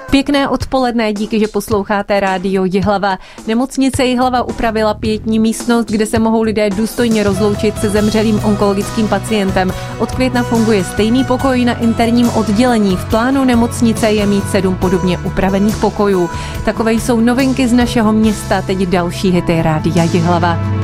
Pěkné odpoledne, díky, že posloucháte rádio Jihlava. Nemocnice Jihlava upravila pietní místnost, kde se mohou lidé důstojně rozloučit se zemřelým onkologickým pacientem. Od května funguje stejný pokoj na interním oddělení. V plánu nemocnice je mít 7 podobně upravených pokojů. Takové jsou novinky z našeho města, teď další hity rádia Jihlava.